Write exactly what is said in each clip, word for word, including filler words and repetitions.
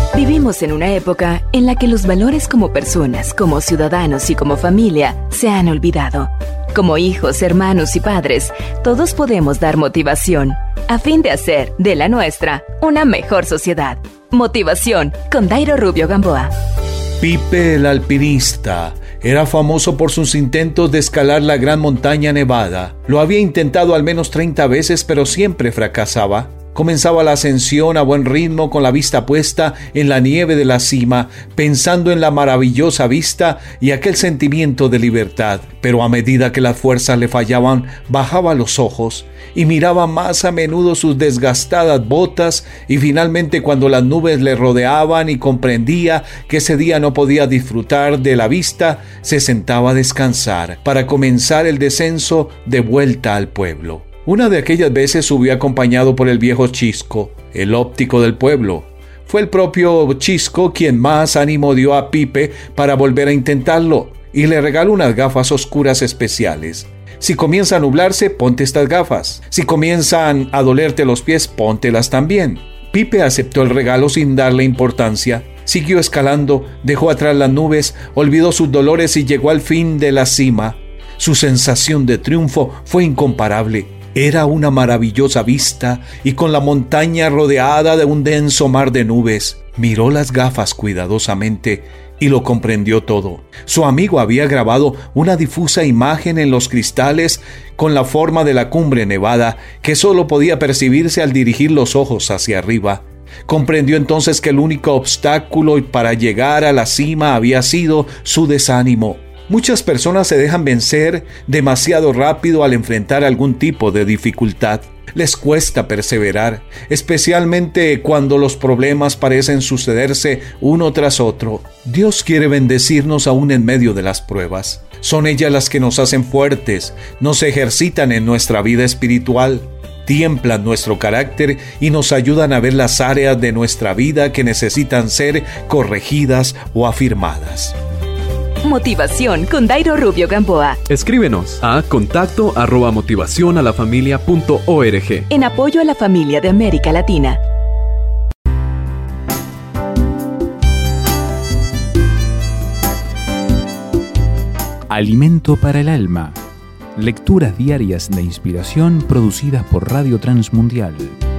Vivimos en una época en la que los valores como personas, como ciudadanos y como familia se han olvidado. Como hijos, hermanos y padres, todos podemos dar motivación a fin de hacer de la nuestra una mejor sociedad. Motivación con Dairo Rubio Gamboa. Pipe el alpinista era famoso por sus intentos de escalar la gran montaña Nevada. Lo había intentado al menos treinta veces, pero siempre fracasaba. Comenzaba la ascensión a buen ritmo con la vista puesta en la nieve de la cima, pensando en la maravillosa vista y aquel sentimiento de libertad. Pero a medida que las fuerzas le fallaban, bajaba los ojos y miraba más a menudo sus desgastadas botas, y finalmente, cuando las nubes le rodeaban y comprendía que ese día no podía disfrutar de la vista, se sentaba a descansar para comenzar el descenso de vuelta al pueblo. Una de aquellas veces subió acompañado por el viejo Chisco, el óptico del pueblo. Fue el propio Chisco quien más ánimo dio a Pipe para volver a intentarlo, y le regaló unas gafas oscuras especiales. Si comienza a nublarse, ponte estas gafas. Si comienzan a dolerte los pies, póntelas también. Pipe aceptó el regalo sin darle importancia. Siguió escalando, dejó atrás las nubes, olvidó sus dolores y llegó al fin de la cima. Su sensación de triunfo fue incomparable. Era una maravillosa vista, y con la montaña rodeada de un denso mar de nubes. Miró las gafas cuidadosamente y lo comprendió todo. Su amigo había grabado una difusa imagen en los cristales con la forma de la cumbre nevada, que solo podía percibirse al dirigir los ojos hacia arriba. Comprendió entonces que el único obstáculo para llegar a la cima había sido su desánimo. Muchas personas se dejan vencer demasiado rápido al enfrentar algún tipo de dificultad. Les cuesta perseverar, especialmente cuando los problemas parecen sucederse uno tras otro. Dios quiere bendecirnos aún en medio de las pruebas. Son ellas las que nos hacen fuertes, nos ejercitan en nuestra vida espiritual, tiemplan nuestro carácter y nos ayudan a ver las áreas de nuestra vida que necesitan ser corregidas o afirmadas. Motivación con Dairo Rubio Gamboa. Escríbenos a contacto arroba motivación a la familia punto org. En apoyo a la familia de América Latina. Alimento para el alma. Lecturas diarias de inspiración producidas por Radio Transmundial.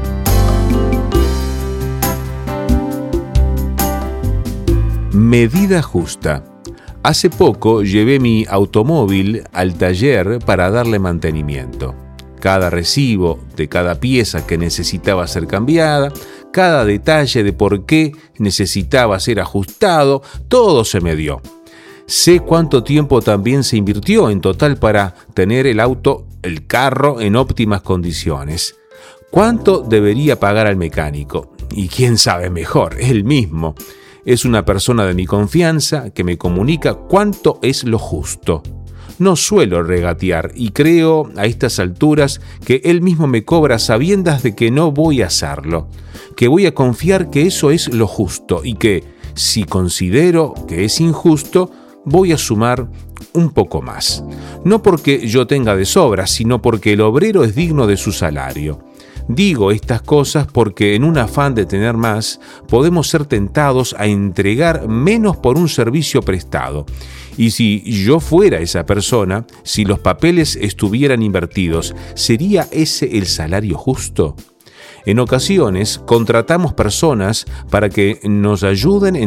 Medida justa. Hace poco llevé mi automóvil al taller para darle mantenimiento. Cada recibo de cada pieza que necesitaba ser cambiada, cada detalle de por qué necesitaba ser ajustado, todo se me dio. Sé cuánto tiempo también se invirtió en total para tener el auto, el carro, en óptimas condiciones. ¿Cuánto debería pagar al mecánico? Y quién sabe mejor, él mismo. Es una persona de mi confianza que me comunica cuánto es lo justo. No suelo regatear y creo a estas alturas que él mismo me cobra sabiendas de que no voy a hacerlo, que voy a confiar que eso es lo justo y que, si considero que es injusto, voy a sumar un poco más. No porque yo tenga de sobra, sino porque el obrero es digno de su salario. Digo estas cosas porque en un afán de tener más, podemos ser tentados a entregar menos por un servicio prestado. Y si yo fuera esa persona, si los papeles estuvieran invertidos, ¿sería ese el salario justo? En ocasiones, contratamos personas para que nos ayuden en